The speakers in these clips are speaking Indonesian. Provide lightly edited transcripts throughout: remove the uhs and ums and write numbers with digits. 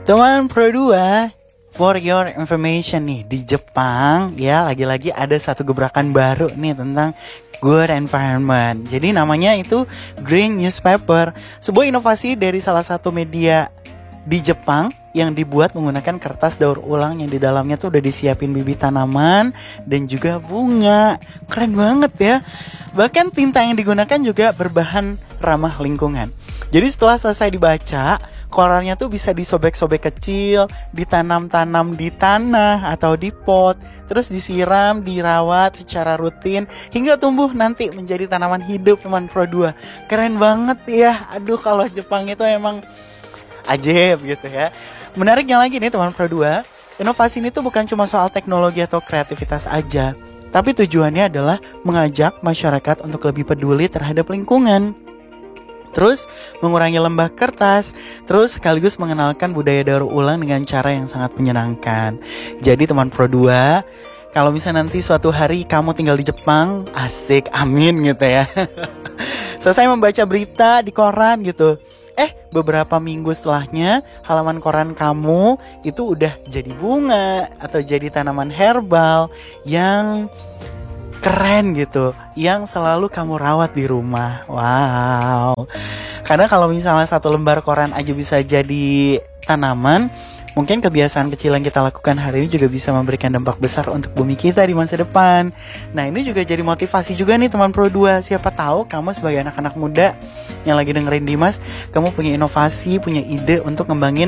Teman Pro 2, for your information nih, di Jepang ya lagi-lagi ada satu gebrakan baru nih tentang good environment. Jadi namanya itu Green Newspaper, sebuah inovasi dari salah satu media di Jepang yang dibuat menggunakan kertas daur ulang yang di dalamnya tuh udah disiapin bibit tanaman dan juga bunga. Keren banget ya. Bahkan tinta yang digunakan juga berbahan ramah lingkungan. Jadi setelah selesai dibaca, korannya tuh bisa disobek-sobek kecil, ditanam-tanam di tanah atau di pot, terus disiram, dirawat secara rutin hingga tumbuh nanti menjadi tanaman hidup, teman Pro 2. Keren banget ya. Aduh, kalau Jepang itu emang ajaib gitu ya. Menariknya lagi nih teman Pro 2, inovasi ini tuh bukan cuma soal teknologi atau kreativitas aja, tapi tujuannya adalah mengajak masyarakat untuk lebih peduli terhadap lingkungan, terus mengurangi limbah kertas, terus sekaligus mengenalkan budaya daur ulang dengan cara yang sangat menyenangkan. Jadi teman Pro 2, kalau misalnya nanti suatu hari kamu tinggal di Jepang, asik, amin gitu ya. Selesai membaca berita di koran gitu, beberapa minggu setelahnya halaman koran kamu itu udah jadi bunga atau jadi tanaman herbal yang keren gitu, yang selalu kamu rawat di rumah. Wow. Karena kalau misalnya satu lembar koran aja bisa jadi tanaman, mungkin kebiasaan kecil yang kita lakukan hari ini juga bisa memberikan dampak besar untuk bumi kita di masa depan. Nah, ini juga jadi motivasi juga nih teman Pro 2. Siapa tahu kamu sebagai anak-anak muda yang lagi dengerin Dimas, kamu punya inovasi, punya ide untuk ngembangin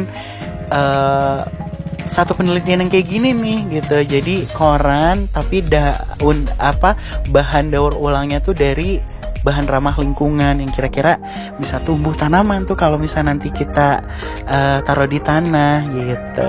satu penelitian yang kayak gini nih gitu. Jadi koran tapi bahan daur ulangnya tuh dari bahan ramah lingkungan yang kira-kira bisa tumbuh tanaman tuh kalau misalnya nanti kita taruh di tanah gitu.